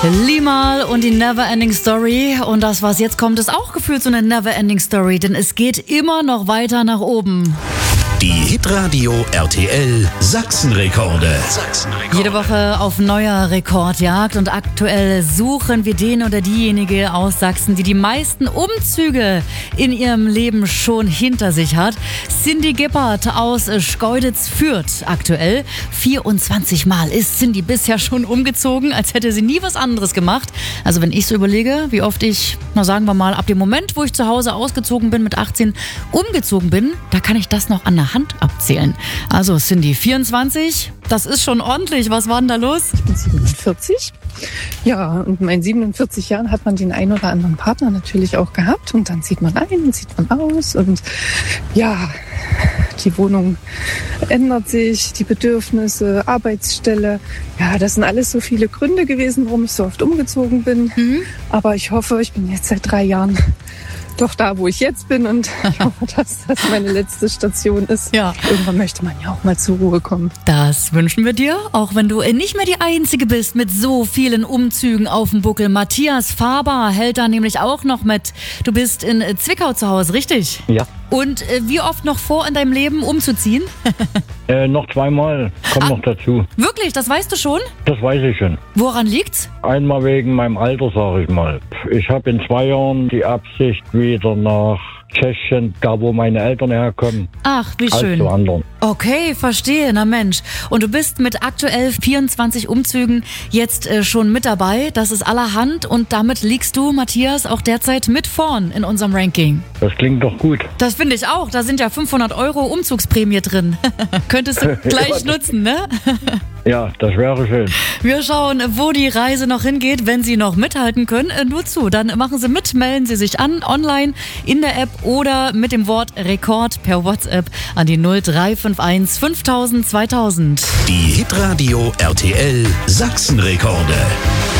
Limahl und die Neverending Story. Und das, was jetzt kommt, ist auch gefühlt so eine Neverending Story, denn es geht immer noch weiter nach oben. Die Hitradio RTL Sachsenrekorde. Jede Woche auf neuer Rekordjagd und aktuell suchen wir den oder diejenige aus Sachsen, die die meisten Umzüge in ihrem Leben schon hinter sich hat. Cindy Gippert aus Schkeuditz-Fürth aktuell. 24 Mal ist Cindy bisher schon umgezogen, als hätte sie nie was anderes gemacht. Also wenn ich so überlege, wie oft ich, sagen wir mal, ab dem Moment, wo ich zu Hause ausgezogen bin, mit 18 umgezogen bin, da kann ich das noch an der Hand abzählen. Also Cindy, 24, das ist schon ordentlich. Was war denn da los? Ich bin 47. Ja, und in meinen 47 Jahren hat man den einen oder anderen Partner natürlich auch gehabt. Und dann zieht man ein und zieht man aus. Und ja, die Wohnung ändert sich, die Bedürfnisse, Arbeitsstelle. Ja, das sind alles so viele Gründe gewesen, warum ich so oft umgezogen bin. Aber ich hoffe, ich bin jetzt seit 3 Jahren doch da, wo ich jetzt bin, und ich hoffe, dass das meine letzte Station ist. Ja. Irgendwann möchte man ja auch mal zur Ruhe kommen. Das wünschen wir dir, auch wenn du nicht mehr die Einzige bist mit so vielen Umzügen auf dem Buckel. Matthias Faber hält da nämlich auch noch mit. Du bist in Zwickau zu Hause, richtig? Ja. Und wie oft noch vor in deinem Leben umzuziehen? Noch 2-mal, kommt noch dazu. Wirklich, das weißt du schon? Das weiß ich schon. Woran liegt's? Einmal wegen meinem Alter, sage ich mal. Ich habe in 2 Jahren die Absicht, wieder nach Tschechien, da wo meine Eltern herkommen, Ach, wie schön. zu wandern. Okay, verstehe, na Mensch. Und du bist mit aktuell 24 Umzügen jetzt schon mit dabei. Das ist allerhand und damit liegst du, Matthias, auch derzeit mit vorn in unserem Ranking. Das klingt doch gut. Das finde ich auch. Da sind ja 500 € Umzugsprämie drin. Könntest du gleich nutzen, ne? Ja, das wäre schön. Wir schauen, wo die Reise noch hingeht. Wenn Sie noch mithalten können, nur zu. Dann machen Sie mit, melden Sie sich an, online, in der App oder mit dem Wort Rekord per WhatsApp an die 0351 5000 2000. Die Hitradio RTL Sachsenrekorde.